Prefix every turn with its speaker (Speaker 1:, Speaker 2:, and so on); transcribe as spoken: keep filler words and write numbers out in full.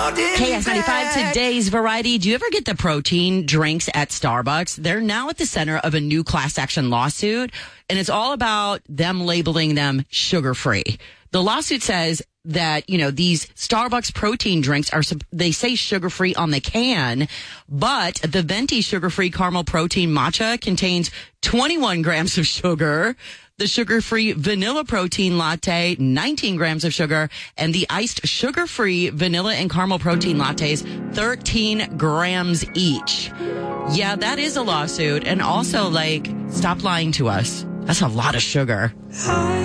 Speaker 1: K S ninety-five, today's variety. Do you ever get the protein drinks at Starbucks? They're now at the center of a new class action lawsuit, and it's all about them labeling them sugar-free. The lawsuit says that, you know, these Starbucks protein drinks are, they say sugar-free on the can, but the Venti sugar-free caramel protein matcha contains twenty-one grams of sugar. The sugar-free vanilla protein latte, nineteen grams of sugar, and the iced sugar-free vanilla and caramel protein lattes, thirteen grams each. Yeah, that is a lawsuit. And also, like, stop lying to us. That's a lot of sugar.